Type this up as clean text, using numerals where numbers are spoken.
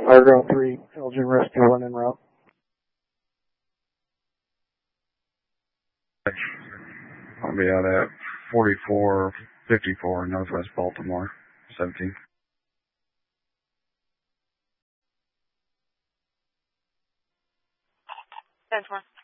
Argo 3, Elgin Rescue 1 en route. I'll be out at 4454 Northwest Baltimore, 17. Benchmark.